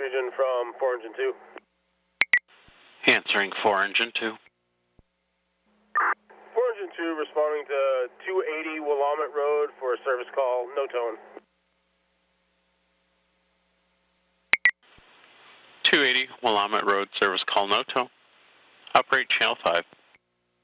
Fusion from 4 Engine 2. Answering 4 Engine 2. 4 Engine 2 responding to 280 Willamette Road for a service call, no tone. 280 Willamette Road, service call, no tone. Operate Channel 5.